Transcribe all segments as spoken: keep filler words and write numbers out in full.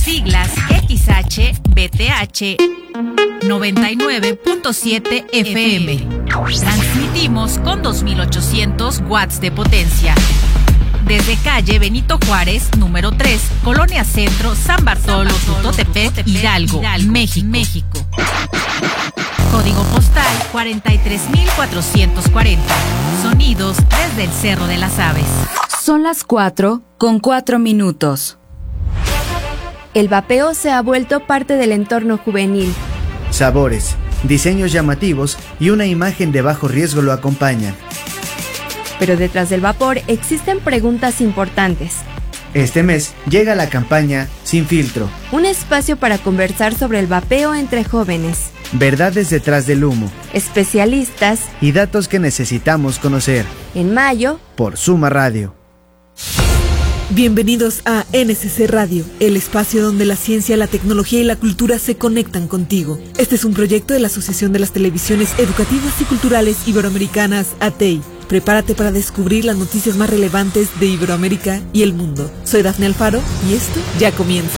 Siglas X H B T H noventa y nueve punto siete F M. Transmitimos con dos mil ochocientos watts de potencia. Desde calle Benito Juárez, número tres, Colonia Centro, San Bartolo, Tutotepec, Hidalgo, México. México. Código postal cuarenta y tres mil cuatrocientos cuarenta. Sonidos desde el Cerro de las Aves. Son las cuatro con cuatro minutos. El vapeo se ha vuelto parte del entorno juvenil. Sabores, diseños llamativos y una imagen de bajo riesgo lo acompañan. Pero detrás del vapor existen preguntas importantes. Este mes llega la campaña Sin Filtro. Un espacio para conversar sobre el vapeo entre jóvenes. Verdades detrás del humo. Especialistas. Y datos que necesitamos conocer. En mayo. Por Suma Radio. Bienvenidos a N S C Radio, el espacio donde la ciencia, la tecnología y la cultura se conectan contigo. Este es un proyecto de la Asociación de las Televisiones Educativas y Culturales Iberoamericanas, A T E I. Prepárate para descubrir las noticias más relevantes de Iberoamérica y el mundo. Soy Dafne Alfaro y esto ya comienza.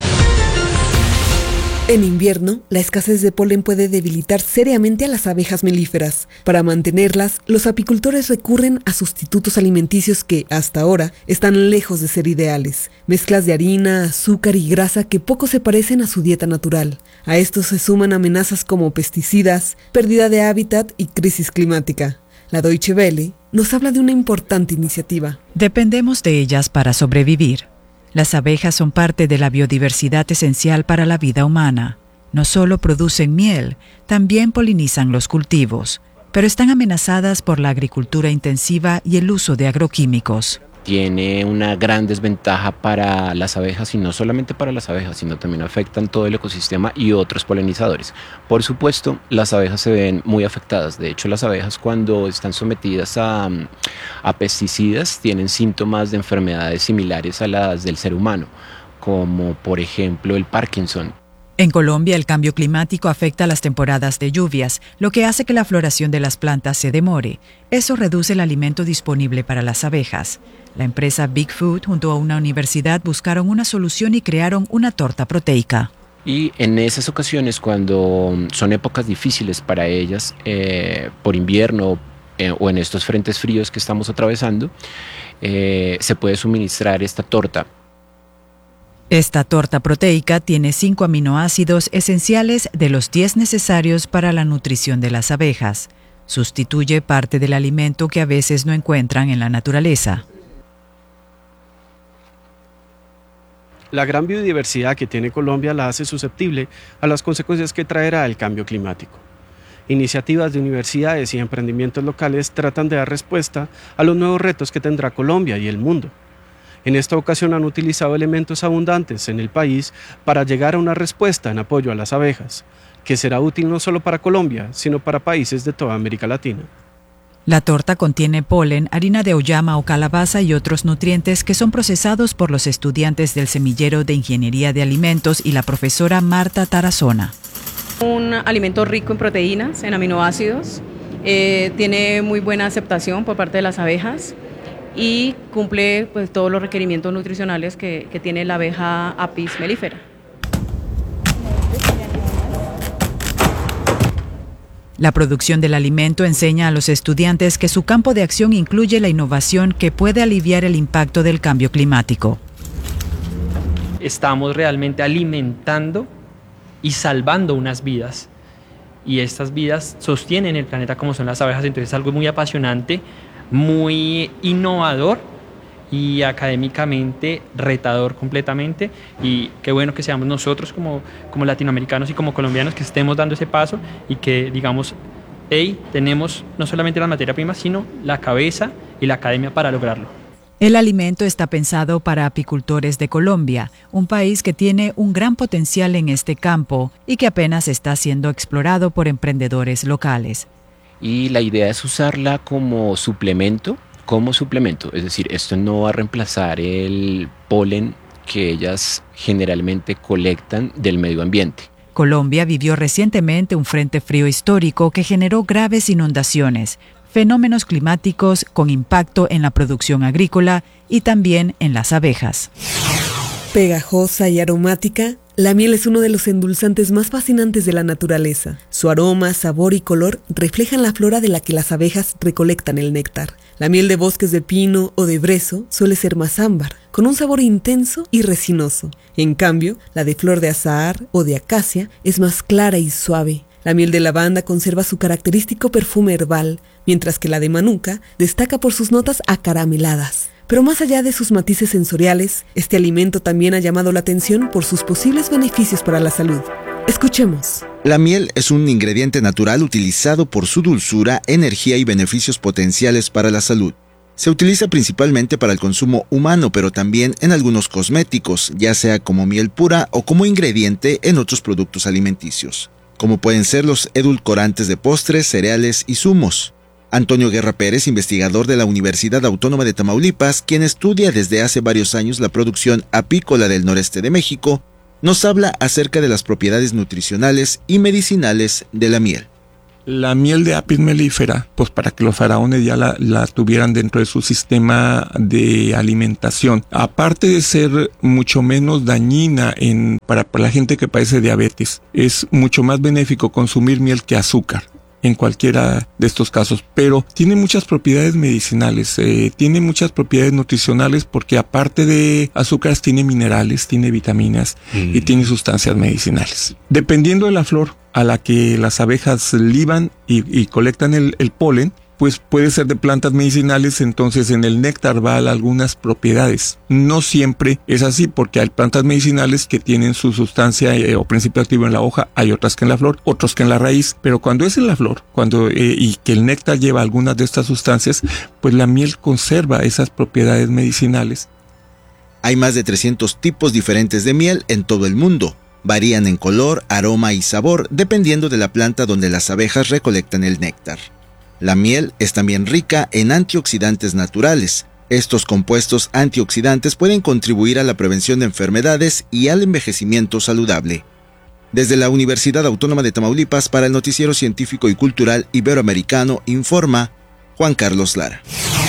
En invierno, la escasez de polen puede debilitar seriamente a las abejas melíferas. Para mantenerlas, los apicultores recurren a sustitutos alimenticios que, hasta ahora, están lejos de ser ideales. Mezclas de harina, azúcar y grasa que poco se parecen a su dieta natural. A esto se suman amenazas como pesticidas, pérdida de hábitat y crisis climática. La Deutsche Welle nos habla de una importante iniciativa. Dependemos de ellas para sobrevivir. Las abejas son parte de la biodiversidad esencial para la vida humana. No solo producen miel, también polinizan los cultivos, pero están amenazadas por la agricultura intensiva y el uso de agroquímicos. Tiene una gran desventaja para las abejas, y no solamente para las abejas, sino también afectan todo el ecosistema y otros polinizadores. Por supuesto, las abejas se ven muy afectadas. De hecho, las abejas, cuando están sometidas a, a pesticidas, tienen síntomas de enfermedades similares a las del ser humano, como por ejemplo el Parkinson. En Colombia, el cambio climático afecta las temporadas de lluvias, lo que hace que la floración de las plantas se demore. Eso reduce el alimento disponible para las abejas. La empresa Big Food junto a una universidad buscaron una solución y crearon una torta proteica. Y en esas ocasiones, cuando son épocas difíciles para ellas, eh, por invierno eh, o en estos frentes fríos que estamos atravesando, eh, se puede suministrar esta torta. Esta torta proteica tiene cinco aminoácidos esenciales de los diez necesarios para la nutrición de las abejas. Sustituye parte del alimento que a veces no encuentran en la naturaleza. La gran biodiversidad que tiene Colombia la hace susceptible a las consecuencias que traerá el cambio climático. Iniciativas de universidades y emprendimientos locales tratan de dar respuesta a los nuevos retos que tendrá Colombia y el mundo. En esta ocasión han utilizado elementos abundantes en el país para llegar a una respuesta en apoyo a las abejas, que será útil no solo para Colombia, sino para países de toda América Latina. La torta contiene polen, harina de oyama o calabaza y otros nutrientes que son procesados por los estudiantes del Semillero de Ingeniería de Alimentos y la profesora Marta Tarazona. Un alimento rico en proteínas, en aminoácidos, eh, tiene muy buena aceptación por parte de las abejas y cumple pues, todos los requerimientos nutricionales que, que tiene la abeja Apis mellifera. La producción del alimento enseña a los estudiantes que su campo de acción incluye la innovación que puede aliviar el impacto del cambio climático. Estamos realmente alimentando y salvando unas vidas, y estas vidas sostienen el planeta como son las abejas. Entonces es algo muy apasionante, muy innovador y académicamente retador completamente, y qué bueno que seamos nosotros como, como latinoamericanos y como colombianos que estemos dando ese paso y que digamos, hey, tenemos no solamente la materia prima, sino la cabeza y la academia para lograrlo. El alimento está pensado para apicultores de Colombia, un país que tiene un gran potencial en este campo y que apenas está siendo explorado por emprendedores locales. Y la idea es usarla como suplemento, como suplemento, es decir, esto no va a reemplazar el polen que ellas generalmente colectan del medio ambiente. Colombia vivió recientemente un frente frío histórico que generó graves inundaciones, fenómenos climáticos con impacto en la producción agrícola y también en las abejas. Pegajosa y aromática, la miel es uno de los endulzantes más fascinantes de la naturaleza. Su aroma, sabor y color reflejan la flora de la que las abejas recolectan el néctar. La miel de bosques de pino o de brezo suele ser más ámbar, con un sabor intenso y resinoso. En cambio, la de flor de azahar o de acacia es más clara y suave. La miel de lavanda conserva su característico perfume herbal, mientras que la de manuka destaca por sus notas acarameladas. Pero más allá de sus matices sensoriales, este alimento también ha llamado la atención por sus posibles beneficios para la salud. Escuchemos. La miel es un ingrediente natural utilizado por su dulzura, energía y beneficios potenciales para la salud. Se utiliza principalmente para el consumo humano, pero también en algunos cosméticos, ya sea como miel pura o como ingrediente en otros productos alimenticios, como pueden ser los edulcorantes de postres, cereales y zumos. Antonio Guerra Pérez, investigador de la Universidad Autónoma de Tamaulipas, quien estudia desde hace varios años la producción apícola del noreste de México, nos habla acerca de las propiedades nutricionales y medicinales de la miel. La miel de apis mellifera, pues para que los faraones ya la, la tuvieran dentro de su sistema de alimentación, aparte de ser mucho menos dañina en, para, para la gente que padece diabetes, es mucho más benéfico consumir miel que azúcar en cualquiera de estos casos, pero tiene muchas propiedades medicinales, eh, tiene muchas propiedades nutricionales porque aparte de azúcares tiene minerales, tiene vitaminas mm. y tiene sustancias medicinales. Dependiendo de la flor a la que las abejas liban y, y colectan el, el polen, pues puede ser de plantas medicinales, entonces en el néctar va algunas propiedades. No siempre es así, porque hay plantas medicinales que tienen su sustancia eh, o principio activo en la hoja, hay otras que en la flor, otros que en la raíz, pero cuando es en la flor, cuando eh, y que el néctar lleva algunas de estas sustancias, pues la miel conserva esas propiedades medicinales. Hay más de trescientos tipos diferentes de miel en todo el mundo. Varían en color, aroma y sabor, dependiendo de la planta donde las abejas recolectan el néctar. La miel es también rica en antioxidantes naturales. Estos compuestos antioxidantes pueden contribuir a la prevención de enfermedades y al envejecimiento saludable. Desde la Universidad Autónoma de Tamaulipas, para el Noticiero Científico y Cultural Iberoamericano, informa Juan Carlos Lara.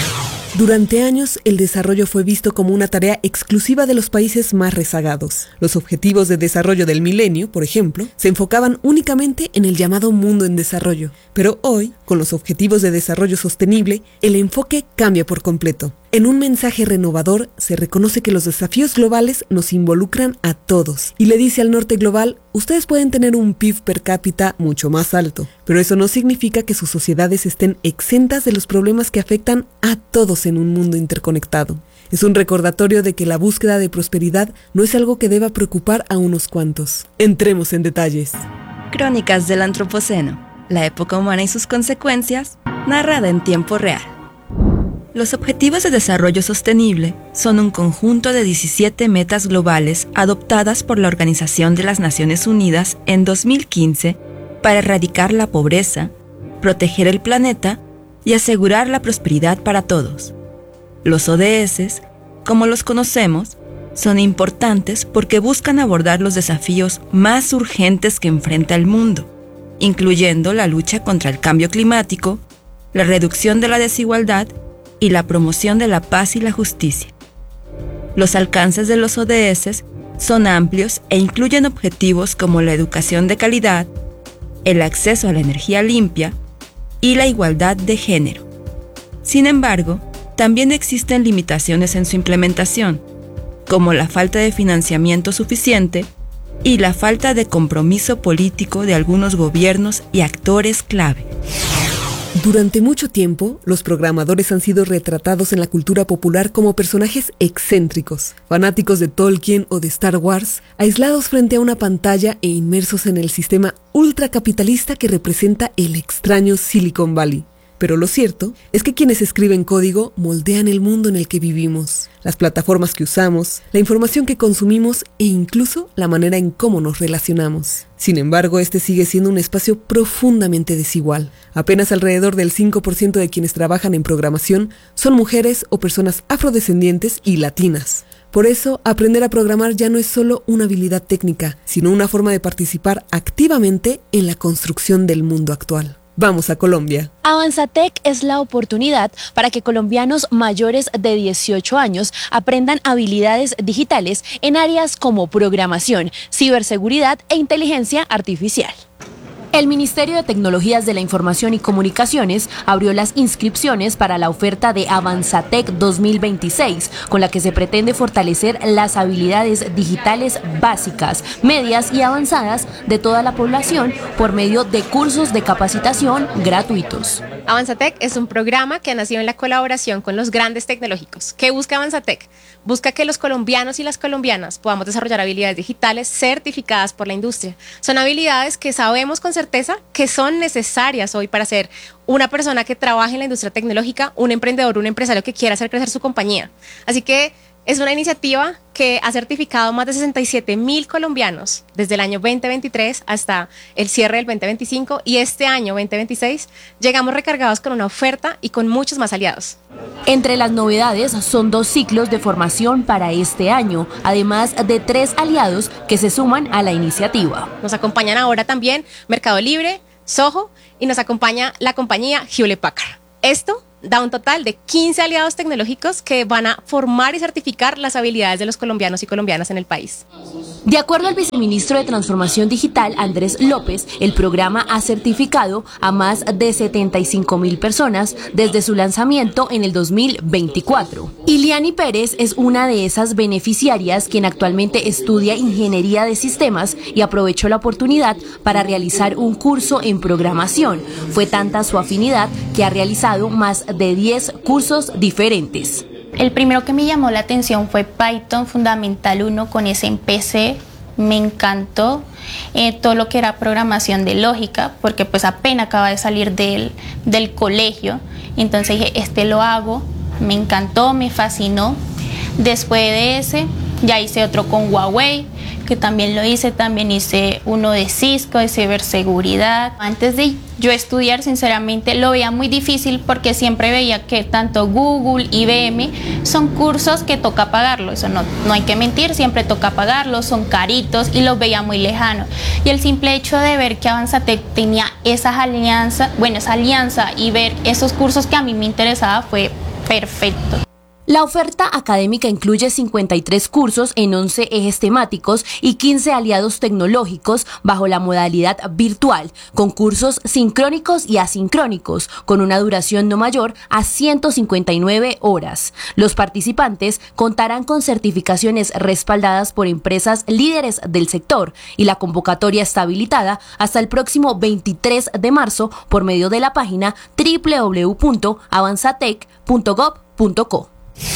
Durante años, el desarrollo fue visto como una tarea exclusiva de los países más rezagados. Los objetivos de desarrollo del milenio, por ejemplo, se enfocaban únicamente en el llamado mundo en desarrollo. Pero hoy, con los objetivos de desarrollo sostenible, el enfoque cambia por completo. En un mensaje renovador, se reconoce que los desafíos globales nos involucran a todos. Y le dice al norte global, ustedes pueden tener un P I B per cápita mucho más alto, pero eso no significa que sus sociedades estén exentas de los problemas que afectan a todos en un mundo interconectado. Es un recordatorio de que la búsqueda de prosperidad no es algo que deba preocupar a unos cuantos. Entremos en detalles. Crónicas del Antropoceno, la época humana y sus consecuencias, narrada en tiempo real. Los Objetivos de Desarrollo Sostenible son un conjunto de diecisiete metas globales adoptadas por la Organización de las Naciones Unidas en dos mil quince para erradicar la pobreza, proteger el planeta y asegurar la prosperidad para todos. Los O D S, como los conocemos, son importantes porque buscan abordar los desafíos más urgentes que enfrenta el mundo, incluyendo la lucha contra el cambio climático, la reducción de la desigualdad y la promoción de la paz y la justicia. Los alcances de los O D S son amplios e incluyen objetivos como la educación de calidad, el acceso a la energía limpia y la igualdad de género. Sin embargo, también existen limitaciones en su implementación, como la falta de financiamiento suficiente y la falta de compromiso político de algunos gobiernos y actores clave. Durante mucho tiempo, los programadores han sido retratados en la cultura popular como personajes excéntricos, fanáticos de Tolkien o de Star Wars, aislados frente a una pantalla e inmersos en el sistema ultracapitalista que representa el extraño Silicon Valley. Pero lo cierto es que quienes escriben código moldean el mundo en el que vivimos, las plataformas que usamos, la información que consumimos e incluso la manera en cómo nos relacionamos. Sin embargo, este sigue siendo un espacio profundamente desigual. Apenas alrededor del cinco por ciento de quienes trabajan en programación son mujeres o personas afrodescendientes y latinas. Por eso, aprender a programar ya no es solo una habilidad técnica, sino una forma de participar activamente en la construcción del mundo actual. Vamos a Colombia. Avanzatec es la oportunidad para que colombianos mayores de dieciocho años aprendan habilidades digitales en áreas como programación, ciberseguridad e inteligencia artificial. El Ministerio de Tecnologías de la Información y Comunicaciones abrió las inscripciones para la oferta de Avanzatec dos mil veintiséis, con la que se pretende fortalecer las habilidades digitales básicas, medias y avanzadas de toda la población por medio de cursos de capacitación gratuitos. Avanzatec es un programa que ha nacido en la colaboración con los grandes tecnológicos. ¿Qué busca Avanzatec? Busca que los colombianos y las colombianas podamos desarrollar habilidades digitales certificadas por la industria. Son habilidades que sabemos con certeza que son necesarias hoy para ser una persona que trabaje en la industria tecnológica, un emprendedor, un empresario que quiera hacer crecer su compañía. Así que es una iniciativa que ha certificado más de sesenta y siete mil colombianos desde el año veinte veintitrés hasta el cierre del veinte veinticinco, y este año veinte veintiséis llegamos recargados con una oferta y con muchos más aliados. Entre las novedades son dos ciclos de formación para este año, además de tres aliados que se suman a la iniciativa. Nos acompañan ahora también Mercado Libre, Soho, y nos acompaña la compañía Hewlett Packard. Esto da un total de quince aliados tecnológicos que van a formar y certificar las habilidades de los colombianos y colombianas en el país. De acuerdo al viceministro de Transformación Digital, Andrés López, el programa ha certificado a más de setenta y cinco mil personas desde su lanzamiento en el dos mil veinticuatro. Iliani Pérez es una de esas beneficiarias quien actualmente estudia Ingeniería de Sistemas y aprovechó la oportunidad para realizar un curso en programación. Fue tanta su afinidad que ha realizado más de diez cursos diferentes. El primero que me llamó la atención fue Python Fundamental uno con ese en P C. Me encantó eh, todo lo que era programación de lógica, porque pues apenas acaba de salir del, del colegio. Entonces dije, este lo hago, me encantó, me fascinó. Después de ese, ya hice otro con Huawei, que también lo hice, también hice uno de Cisco, de ciberseguridad. Antes de yo estudiar, sinceramente, lo veía muy difícil porque siempre veía que tanto Google, I B M, son cursos que toca pagarlo. Eso no, no hay que mentir, siempre toca pagarlos, son caritos y los veía muy lejanos. Y el simple hecho de ver que Avanzatec tenía esas alianzas, bueno, esa alianza y ver esos cursos que a mí me interesaba fue perfecto. La oferta académica incluye cincuenta y tres cursos en once ejes temáticos y quince aliados tecnológicos bajo la modalidad virtual, con cursos sincrónicos y asincrónicos, con una duración no mayor a ciento cincuenta y nueve horas. Los participantes contarán con certificaciones respaldadas por empresas líderes del sector, y la convocatoria está habilitada hasta el próximo veintitrés de marzo por medio de la página doble u doble u doble u punto avanzatec punto gob punto co.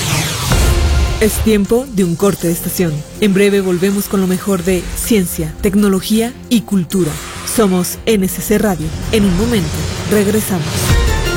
Es tiempo de un corte de estación. En breve volvemos con lo mejor de ciencia, tecnología y cultura. Somos N S C Radio. En un momento, regresamos.